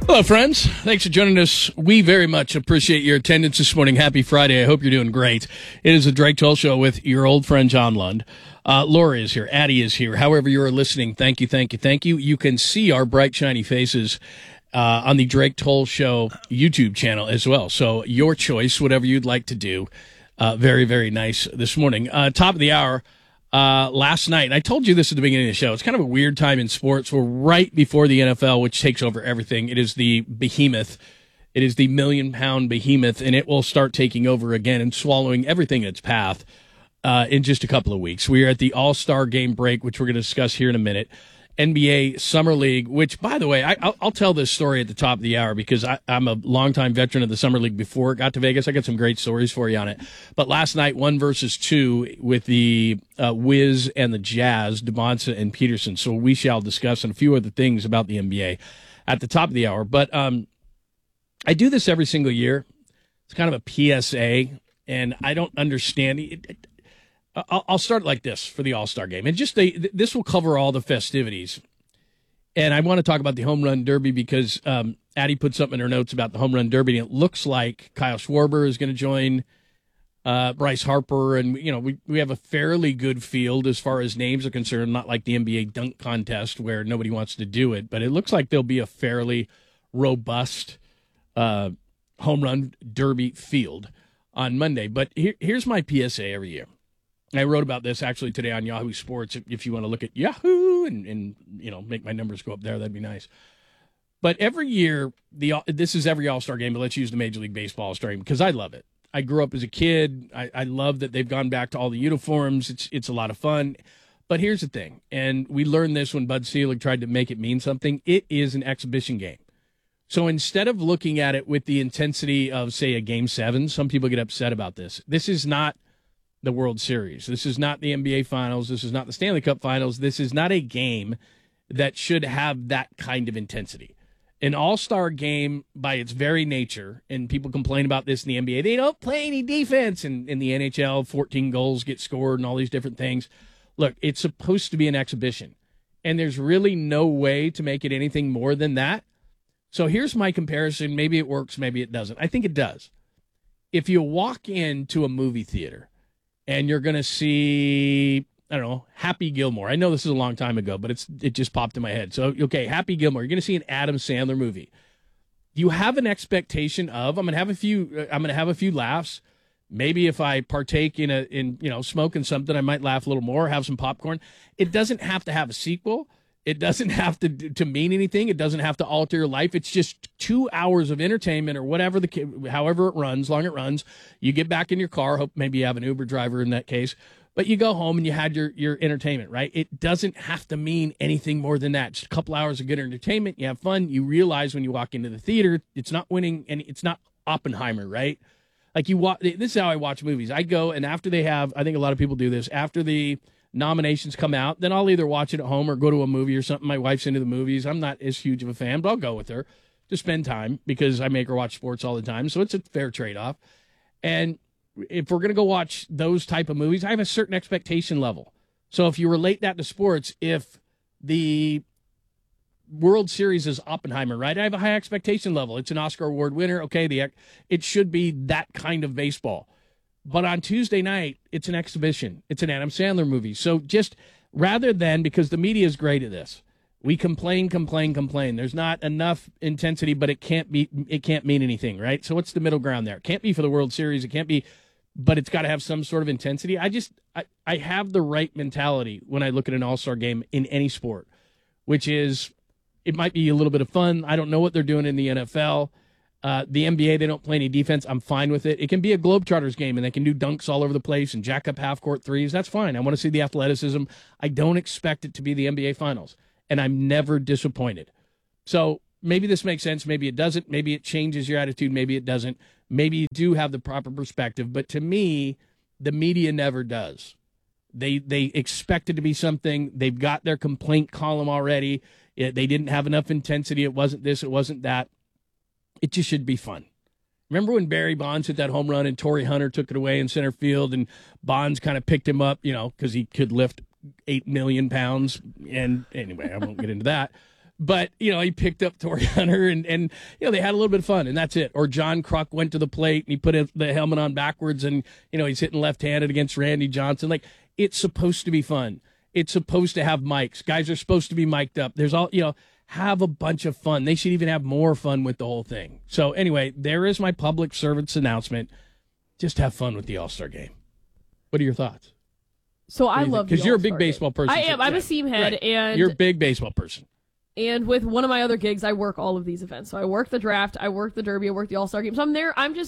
Hello, friends. Thanks for joining us. We very much appreciate your attendance this morning. Happy Friday. I hope you're doing great. It is the Drake Toll Show with your old friend John Lund. Laura is here. Addie is here. However you are listening, thank you, thank you, thank you. You can see our bright, shiny faces on the Drake Toll Show YouTube channel as well. So your choice, whatever you'd like to do. Very, very nice this morning. Top of the hour. Last night, and I told you this at the beginning of the show, it's kind of a weird time in sports. We're right before the NFL, which takes over everything. It is the behemoth. It is the million-pound behemoth, and it will start taking over again and swallowing everything in its path in just a couple of weeks. We are at the All-Star Game break, which we're going to discuss here in a minute. NBA Summer League, which, by the way, I'll tell this story at the top of the hour because I'm a longtime veteran of the Summer League before it got to Vegas. I got some great stories for you on it. But last night, 1 versus 2 with the Wiz and the Jazz, DeMonsa and Peterson. So we shall discuss and a few other things about the NBA at the top of the hour. But I do this every single year. It's kind of a PSA, and I don't understand it. I'll start like this for the All-Star Game. And just this will cover all the festivities. And I want to talk about the Home Run Derby because Addie put something in her notes about the Home Run Derby, and it looks like Kyle Schwarber is going to join Bryce Harper. And, you know, we have a fairly good field as far as names are concerned, not like the NBA dunk contest where nobody wants to do it. But it looks like there'll be a fairly robust Home Run Derby field on Monday. But here's my PSA every year. I wrote about this actually today on Yahoo Sports. If you want to look at Yahoo and you know make my numbers go up there, that'd be nice. But every year, this is every All-Star Game, but let's use the Major League Baseball All-Star Game because I love it. I grew up as a kid. I love that they've gone back to all the uniforms. It's a lot of fun. But here's the thing, and we learned this when Bud Selig tried to make it mean something. It is an exhibition game. So instead of looking at it with the intensity of, say, a Game 7, some people get upset about this. This is not the World Series. This is not the NBA Finals. This is not the Stanley Cup Finals. This is not a game that should have that kind of intensity. An all-star game by its very nature, and people complain about this in the NBA, they don't play any defense. And in the NHL, 14 goals get scored and all these different things. Look, it's supposed to be an exhibition, and there's really no way to make it anything more than that. So here's my comparison. Maybe it works, maybe it doesn't. I think it does. If you walk into a movie theater and you're going to see, I don't know, Happy Gilmore. I know this is a long time ago, but it just popped in my head. So, okay, Happy Gilmore. You're going to see an Adam Sandler movie. You have an expectation of, I'm going to have a few laughs. Maybe if I partake in smoking something, I might laugh a little more, have some popcorn. It doesn't have to have a sequel. It doesn't have to mean anything. It doesn't have to alter your life. It's just 2 hours of entertainment or whatever however it runs, long it runs. You get back in your car. Hope maybe you have an Uber driver in that case. But you go home and you had your entertainment, right? It doesn't have to mean anything more than that. Just a couple hours of good entertainment. You have fun. You realize when you walk into the theater, it's not winning, and it's not Oppenheimer, right? Like this is how I watch movies. I go, and after they have, I think a lot of people do this, after the nominations come out, then I'll either watch it at home or go to a movie or something. My wife's into the movies. I'm not as huge of a fan, but I'll go with her to spend time because I make her watch sports all the time. So it's a fair trade-off. And if we're going to go watch those type of movies, I have a certain expectation level. So if you relate that to sports, if the World Series is Oppenheimer, right? I have a high expectation level. It's an Oscar Award winner. Okay, it should be that kind of baseball. But on Tuesday night, it's an exhibition. It's an Adam Sandler movie. So just rather than, because the media is great at this, we complain. There's not enough intensity, but it can't mean anything, right? So what's the middle ground there? It can't be for the World Series. It can't be, but it's got to have some sort of intensity. I have the right mentality when I look at an all-star game in any sport, which is it might be a little bit of fun. I don't know what they're doing in the NFL. The NBA, they don't play any defense. I'm fine with it. It can be a Globetrotters game, and they can do dunks all over the place and jack up half-court threes. That's fine. I want to see the athleticism. I don't expect it to be the NBA Finals, and I'm never disappointed. So maybe this makes sense. Maybe it doesn't. Maybe it changes your attitude. Maybe it doesn't. Maybe you do have the proper perspective. But to me, the media never does. They expect it to be something. They've got their complaint column already. They didn't have enough intensity. It wasn't this. It wasn't that. It just should be fun. Remember when Barry Bonds hit that home run and Torrey Hunter took it away in center field and Bonds kind of picked him up, because he could lift 8 million pounds. And anyway, I won't get into that. But, he picked up Torrey Hunter and they had a little bit of fun, and that's it. Or John Kruk went to the plate and he put the helmet on backwards and, he's hitting left-handed against Randy Johnson. Like, it's supposed to be fun. It's supposed to have mics. Guys are supposed to be mic'd up. There's all, have a bunch of fun. They should even have more fun with the whole thing. So anyway, there is my public servant's announcement. Just have fun with the All-Star game. What are your thoughts? So I love because you're a big baseball person. I am. I'm a seam head, right. and you're a big baseball person. And with one of my other gigs, I work all of these events. So I work the draft, I work the Derby, I work the All-Star game. So I'm there. I'm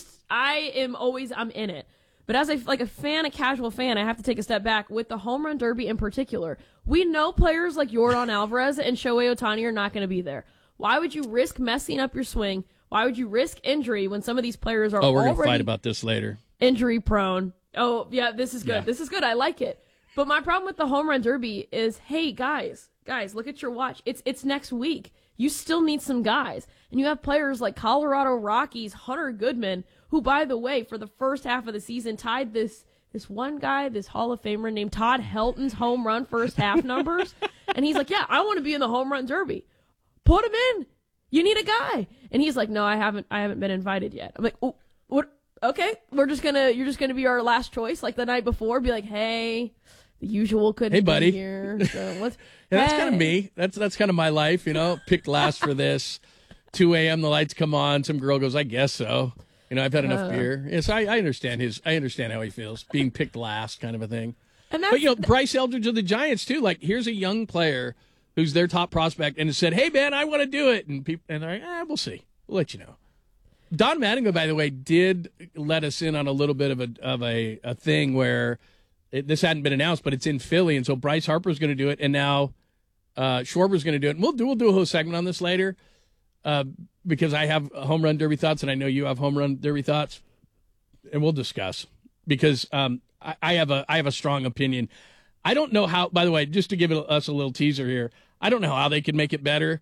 in it. But as a casual fan, I have to take a step back. With the Home Run Derby in particular, we know players like Yordan Alvarez and Shohei Ohtani are not going to be there. Why would you risk messing up your swing? Why would you risk injury when some of these players are we're going to fight about this later. Injury prone? Oh, yeah, this is good. Yeah. This is good. I like it. But my problem with the Home Run Derby is, hey, guys, look at your watch. It's next week. You still need some guys. And you have players like Colorado Rockies, Hunter Goodman, who, by the way, for the first half of the season, tied this one guy, this Hall of Famer named Todd Helton's home run first half numbers. And he's like, yeah, I want to be in the Home Run Derby. Put him in. You need a guy. And he's like, no, I haven't been invited yet. I'm like, oh, what? Okay, you're just gonna be our last choice, like the night before. Be like, hey, the usual couldn't buddy. be here. So what's that's kind of me. That's kind of my life, Picked last for this. 2 a.m. the lights come on. Some girl goes, I guess so. I've had enough beer. Yes, I understand I understand how he feels, being picked last, kind of a thing. But Bryce Eldridge of the Giants too. Like, here's a young player who's their top prospect, and has said, "Hey man, I want to do it," and they're like, "We'll see. We'll let you know." Don Mattingly, by the way, did let us in on a little bit of a thing where this hadn't been announced, but it's in Philly, and so Bryce Harper's going to do it, and now Schwarber's going to do it. And we'll do a whole segment on this later because I have home run derby thoughts, and I know you have home run derby thoughts, and we'll discuss because I have a strong opinion. I don't know how. By the way, just to give us a little teaser here, I don't know how they could make it better.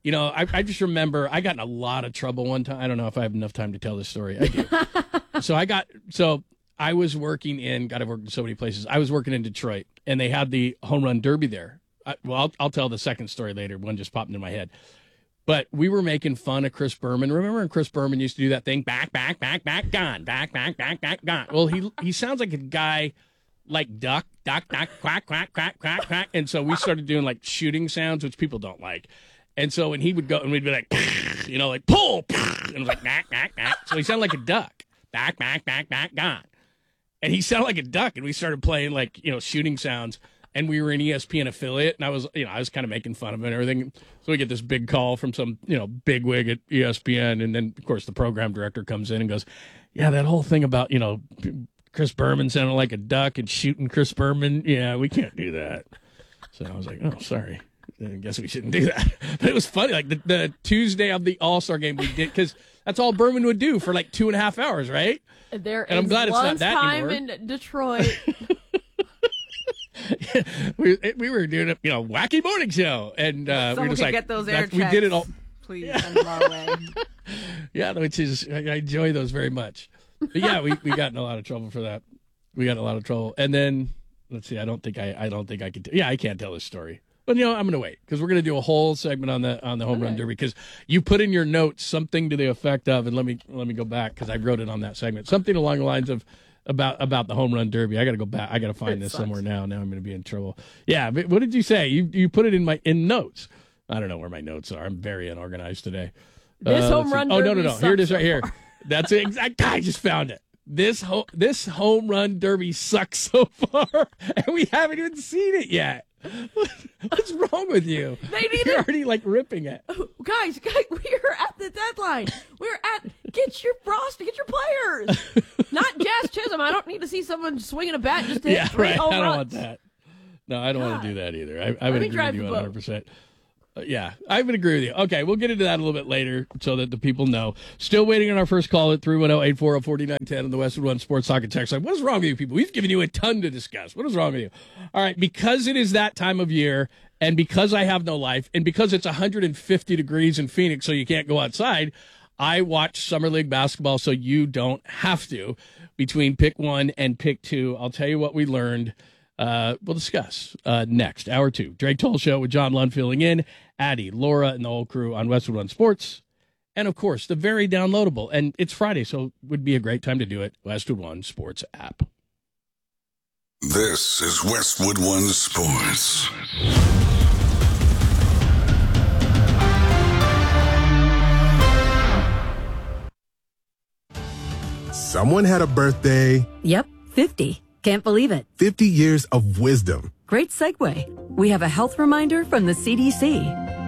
I just remember I got in a lot of trouble one time. I don't know if I have enough time to tell this story. I do. So I was working I've worked in so many places. I was working in Detroit, and they had the home run derby there. I'll tell the second story later. One just popped into my head. But we were making fun of Chris Berman. Remember when Chris Berman used to do that thing? Back, gone. Back, gone. Well, he sounds like a guy like duck, quack, quack, quack, quack. And so we started doing like shooting sounds, which people don't like. And so when he would go, and we'd be like, like pull, and it was like, knack. So he sounded like a duck. Back, gone. And he sounded like a duck, and we started playing like, shooting sounds. And we were an ESPN affiliate, and I was kind of making fun of him and everything. So we get this big call from some, big wig at ESPN, and then of course the program director comes in and goes, "Yeah, that whole thing about Chris Berman sounding like a duck and shooting Chris Berman, yeah, we can't do that." So I was like, "Oh, sorry. I guess we shouldn't do that." But it was funny. Like the Tuesday of the All-Star game, we did, because that's all Berman would do for like 2.5 hours, right? And I'm glad it's not that anymore. Time in Detroit. we were doing a wacky morning show, and we were just like, get those air checks, we did it all. Please send them our way. Yeah, which is I enjoy those very much. But yeah, we got in a lot of trouble for that. We got in a lot of trouble, and then let's see. I don't think I could. Yeah, I can't tell this story. But I'm going to wait because we're going to do a whole segment on the home run derby, because you put in your notes something to the effect of, and let me go back because I wrote it on that segment, something along the lines of about the home run derby. I got to go back. I got to find this somewhere now. Now I'm going to be in trouble. Yeah, but what did you say? You put it in notes. I don't know where my notes are. I'm very unorganized today. This home run derby. Oh no! Here it is, right here. That's it. Exactly. I just found it. This home run derby sucks so far, and we haven't even seen it yet. What's wrong with you? You're already like ripping it. Guys, we're at the deadline. Get your players. Not Jazz Chisholm. I don't need to see someone swinging a bat just to hit 3 home runs. I don't want that. No, I don't want to do that either. I would agree with you 100%. Yeah, I would agree with you. Okay, we'll get into that a little bit later so that the people know. Still waiting on our first call at 310-840-4910 on the Westwood One Sports Talk and Text line. What is wrong with you people? We've given you a ton to discuss. What is wrong with you? All right, because it is that time of year, and because I have no life, and because it's 150 degrees in Phoenix so you can't go outside, I watch Summer League basketball so you don't have to. Between pick 1 and pick 2, I'll tell you what we learned. We'll discuss next. Hour 2. Drake Toll Show with John Lund filling in. Addie, Laura, and the whole crew on Westwood One Sports. And, of course, the very downloadable, and it's Friday, so it would be a great time to do it, Westwood One Sports app. This is Westwood One Sports. Someone had a birthday. Yep, 50. Can't believe it. 50 years of wisdom. Great segue. We have a health reminder from the CDC.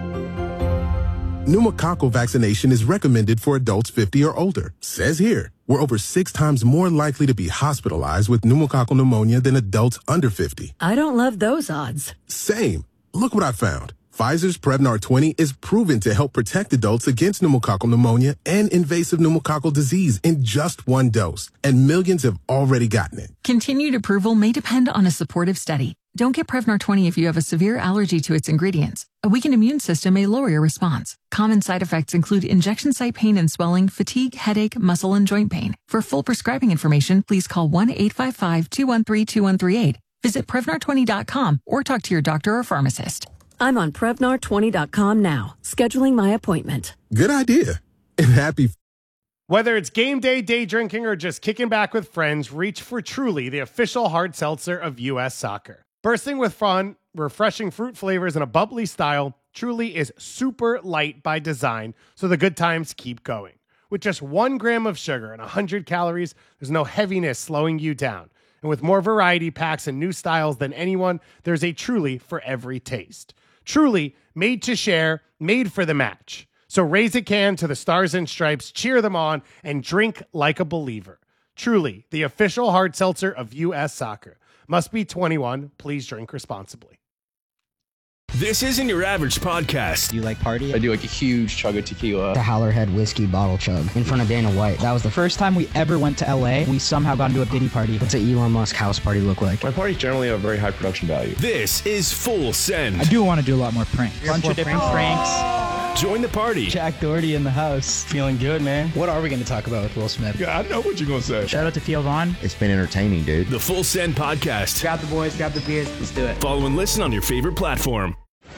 Pneumococcal vaccination is recommended for adults 50 or older. Says here, we're over 6 times more likely to be hospitalized with pneumococcal pneumonia than adults under 50. I don't love those odds. Same. Look what I found. Pfizer's Prevnar 20 is proven to help protect adults against pneumococcal pneumonia and invasive pneumococcal disease in just 1 dose, and millions have already gotten it. Continued approval may depend on a supportive study. Don't get Prevnar 20 if you have a severe allergy to its ingredients. A weakened immune system may lower your response. Common side effects include injection site pain and swelling, fatigue, headache, muscle, and joint pain. For full prescribing information, please call 1-855-213-2138. Visit Prevnar20.com or talk to your doctor or pharmacist. I'm on Prevnar20.com now, scheduling my appointment. Good idea. And happy. Whether it's game day, day drinking, or just kicking back with friends, reach for Truly, the official hard seltzer of U.S. Soccer. Bursting with fun, refreshing fruit flavors, and a bubbly style, Truly is super light by design, so the good times keep going. With just 1 gram of sugar and 100 calories, there's no heaviness slowing you down. And with more variety packs and new styles than anyone, there's a Truly for every taste. Truly, made to share, made for the match. So raise a can to the Stars and Stripes, cheer them on, and drink like a believer. Truly, the official hard seltzer of U.S. Soccer. Must be 21. Please drink responsibly. This isn't your average podcast. Do you like party? I do like a huge chug of tequila. The Howlerhead whiskey bottle chug in front of Dana White. That was the first time we ever went to LA. We somehow got into a Diddy party. What's an Elon Musk house party look like? My parties generally have very high production value. This is Full Send. I do want to do a lot more pranks. Bunch of different pranks. Join the party. Jack Doherty in the house. Feeling good, man. What are we going to talk about with Will Smith? Yeah, I know what you're going to say. Shout out to Theo Vaughn. It's been entertaining, dude. The Full Send podcast. Grab the boys, grab the beers. Let's do it. Follow and listen on your favorite platform.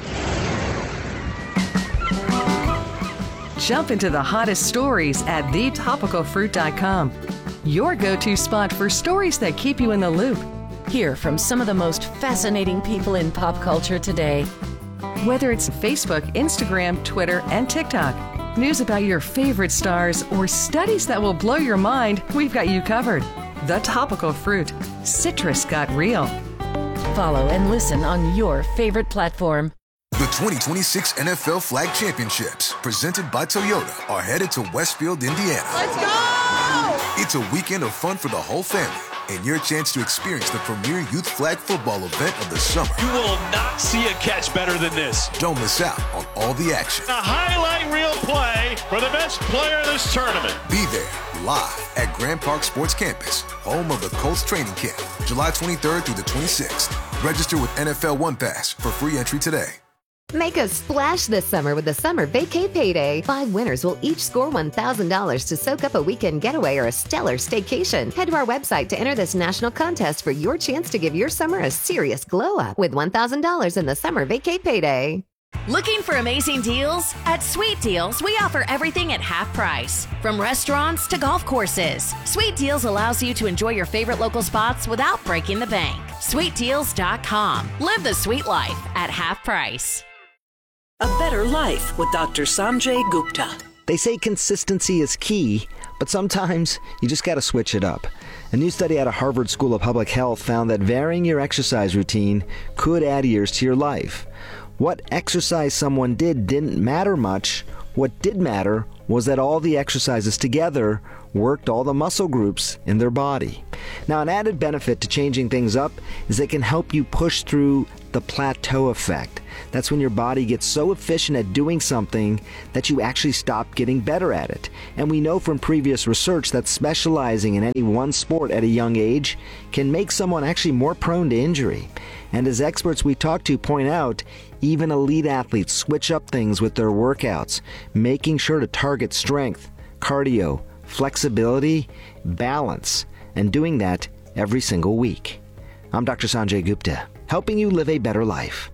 Jump into the hottest stories at thetopicalfruit.com. Your go-to spot for stories that keep you in the loop. Hear from some of the most fascinating people in pop culture today. Whether it's Facebook, Instagram, Twitter, and TikTok, news about your favorite stars, or studies that will blow your mind, we've got you covered. The Topical Fruit. Citrus got real. Follow and listen on your favorite platform. The 2026 NFL Flag Championships, presented by Toyota, are headed to Westfield, Indiana. Let's go! It's a weekend of fun for the whole family, and your chance to experience the premier youth flag football event of the summer. You will not see a catch better than this. Don't miss out on all the action. A highlight reel play for the best player of this tournament. Be there, live at Grand Park Sports Campus, home of the Colts training camp, July 23rd through the 26th. Register with NFL One Pass for free entry today. Make a splash this summer with the Summer Vacay Payday. 5 winners will each score $1,000 to soak up a weekend getaway or a stellar staycation. Head to our website to enter this national contest for your chance to give your summer a serious glow up with $1,000 in the Summer Vacay Payday. Looking for amazing deals? At Sweet Deals, we offer everything at half price. From restaurants to golf courses, Sweet Deals allows you to enjoy your favorite local spots without breaking the bank. SweetDeals.com. Live the sweet life at half price. A Better Life with Dr. Sanjay Gupta. They say consistency is key, but sometimes you just got to switch it up. A new study out of Harvard School of Public Health found that varying your exercise routine could add years to your life. What exercise someone did didn't matter much. What did matter was that all the exercises together worked all the muscle groups in their body. Now, an added benefit to changing things up is they can help you push through the plateau effect. That's when your body gets so efficient at doing something that you actually stop getting better at it. And we know from previous research that specializing in any one sport at a young age can make someone actually more prone to injury. And as experts we talk to point out, even elite athletes switch up things with their workouts, making sure to target strength, cardio, flexibility, balance, and doing that every single week. I'm Dr. Sanjay Gupta, helping you live a better life.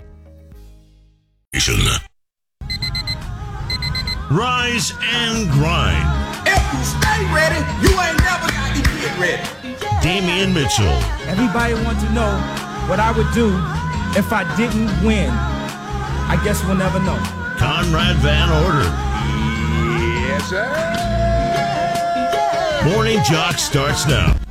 Rise and grind. If you stay ready, you ain't never got to get ready. Damian Mitchell. Everybody wants to know what I would do if I didn't win. I guess we'll never know. Conrad Van Order. Yes, sir. Morning Jock starts now.